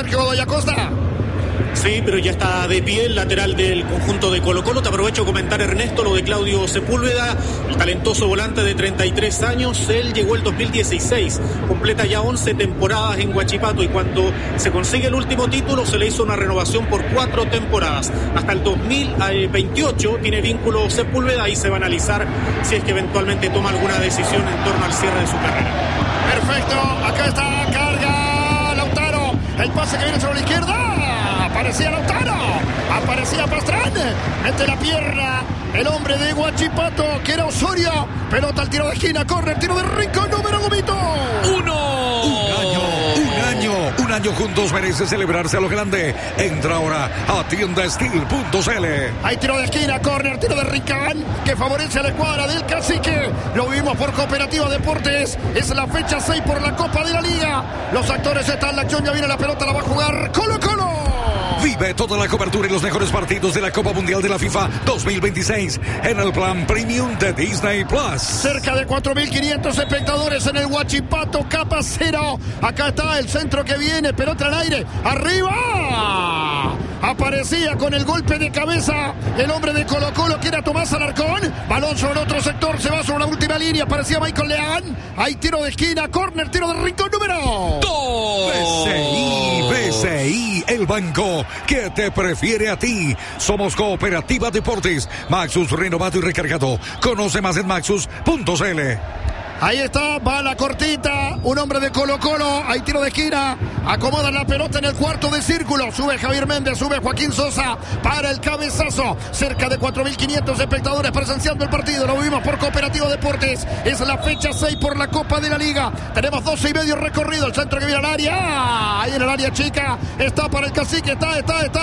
Sergio Godoy Acosta. Sí, pero ya está de pie el lateral del conjunto de Colo-Colo. Te aprovecho a comentar, Ernesto, lo de Claudio Sepúlveda, el talentoso volante de 33 años. Él llegó el 2016, completa ya 11 temporadas en Huachipato y cuando se consigue el último título se le hizo una renovación por 4 temporadas. Hasta el 2028 tiene vínculo Sepúlveda y se va a analizar si es que eventualmente toma alguna decisión en torno al cierre de su carrera. Perfecto, acá está, carga Lautaro, el pase que viene sobre la izquierda. Aparecía Lautaro, aparecía Pastrán, mete la pierna el hombre de Huachipato, que era Osorio. Pelota al tiro de esquina, corre el tiro de rincón, número Gomito. Un año juntos merece celebrarse a lo grande. Entra ahora a tiendasteel.cl. Hay tiro de esquina, córner, tiro de rincón que favorece a la escuadra del Cacique. Lo vimos por Cooperativa Deportes. Es la fecha 6 por la Copa de la Liga. Los actores están en la acción, ya viene la pelota, la va a jugar Colo-Colo. Vive toda la cobertura y los mejores partidos de la Copa Mundial de la FIFA 2026 en el plan Premium de Disney Plus. Cerca de 4.500 espectadores en el Huachipato, capa cero. Acá está el centro que viene, pelota al aire, arriba. Aparecía con el golpe de cabeza el hombre de Colo-Colo, que era Tomás Alarcón. Balón sobre otro sector, se va sobre la última línea. Aparecía Michael Leán. Hay tiro de esquina, córner, tiro de rincón número 2. BCI, el banco que te prefiere a ti. Somos Cooperativa Deportes. Maxus renovado y recargado. Conoce más en maxus.cl. Ahí está, va la cortita, un hombre de Colo-Colo, hay tiro de esquina, acomodan la pelota en el cuarto de círculo, sube Javier Méndez, sube Joaquín Sosa para el cabezazo, cerca de 4.500 espectadores presenciando el partido, lo vimos por Cooperativa Deportes, es la fecha 6 por la Copa de la Liga, tenemos 12 y medio recorrido, el centro que viene al área, ahí en el área chica, está para el Cacique, está,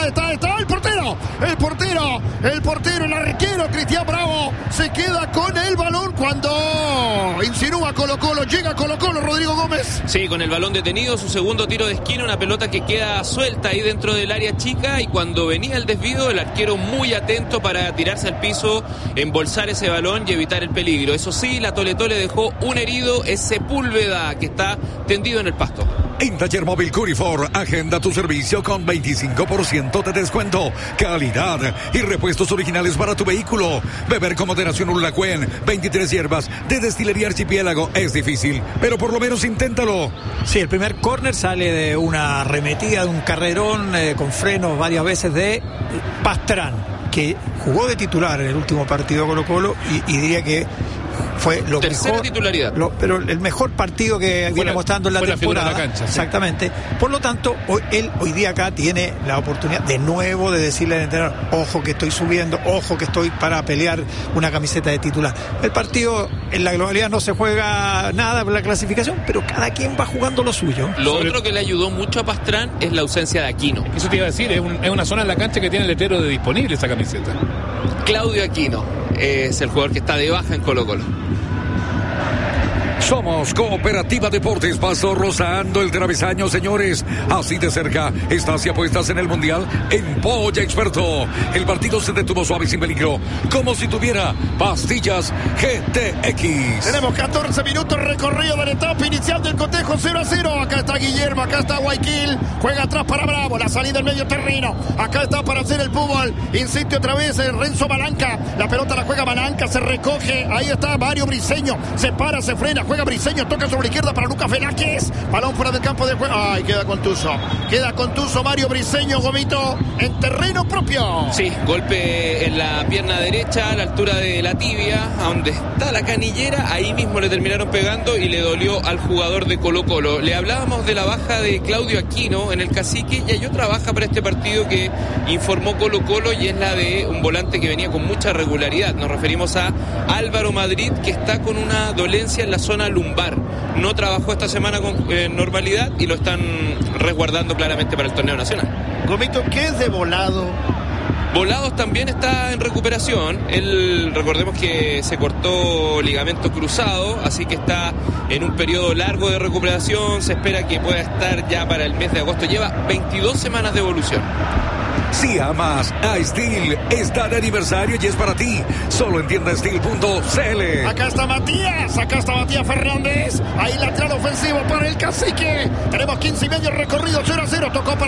el portero, el arquero Cristian Bravo, se queda con el balón cuando insinúa Colo-Colo, llega Colo-Colo, Rodrigo Gómez. Sí, con el balón detenido, su segundo tiro de esquina, una pelota que queda suelta ahí dentro del área chica y cuando venía el desvío, el arquero muy atento para tirarse al piso, embolsar ese balón y evitar el peligro. Eso sí, la Tole-Tole dejó un herido, es Sepúlveda, que está tendido en el pasto. En Taller Móvil Curifor, agenda tu servicio con 25% de descuento, calidad y repuestos originales para tu vehículo. Beber con moderación Urlacuen, 23 hierbas de Destilería Archipiélago. Es difícil, pero por lo menos inténtalo. Sí, el primer córner sale de una arremetida, de un carrerón con frenos varias veces de Pastrán, que jugó de titular en el último partido de Colo-Colo y diría que fue lo tercera mejor, titularidad. Pero el mejor partido que viene mostrando en la temporada. La cancha, sí. Exactamente. Por lo tanto, él hoy día acá tiene la oportunidad de nuevo de decirle al entrenador, ojo que estoy subiendo, ojo que estoy para pelear una camiseta de titular. El partido en la globalidad no se juega nada por la clasificación, pero cada quien va jugando lo suyo. Lo otro que le ayudó mucho a Pastrán es la ausencia de Aquino. Eso te iba a decir, es una zona en la cancha que tiene el letrero de disponible esa camiseta. Claudio Aquino es el jugador que está de baja en Colo-Colo. Somos Cooperativa Deportes, paso rozando el travesaño, señores. Así de cerca, estás y apuestas en el Mundial en Polla Experto. El partido se detuvo suave y sin peligro, como si tuviera pastillas GTX. Tenemos 14 minutos recorrido de la etapa inicial del cotejo 0-0. Acá está Guillermo, acá está Guayaquil. Juega atrás para Bravo, la salida del medio terreno. Acá está para hacer el fútbol. Insiste otra vez Renzo Balanca. La pelota la juega Balanca, se recoge. Ahí está Mario Briseño. Se para, se frena, juega Briseño, toca sobre la izquierda para Lucas Velázquez. Balón fuera del campo de juego. Ay, queda contuso Mario Briseño, Gomito, en terreno propio. Sí, golpe en la pierna derecha a la altura de la tibia, a donde está la canillera, ahí mismo le terminaron pegando y le dolió al jugador de Colo-Colo. Le hablábamos de la baja de Claudio Aquino en el Cacique y hay otra baja para este partido que informó Colo-Colo y es la de un volante que venía con mucha regularidad. Nos referimos a Álvaro Madrid, que está con una dolencia en la zona lumbar. No trabajó esta semana con normalidad y lo están resguardando claramente para el torneo nacional. Gomito, ¿qué es de Volado? Volados también está en recuperación. Él, recordemos que se cortó ligamento cruzado, así que está en un periodo largo de recuperación. Se espera que pueda estar ya para el mes de agosto. Lleva 22 semanas de evolución. Si amas a Steel, está de aniversario y es para ti. Solo en tiendasteel.cl. Acá está Matías Fernández. Ahí lateral ofensivo para el Cacique. Tenemos 15 y medio recorrido, 0-0. Tocó para